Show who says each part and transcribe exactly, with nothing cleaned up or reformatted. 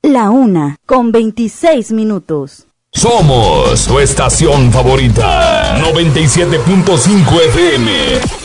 Speaker 1: La una, con veintiséis minutos.
Speaker 2: Somos tu estación favorita. noventa y siete punto cinco F M.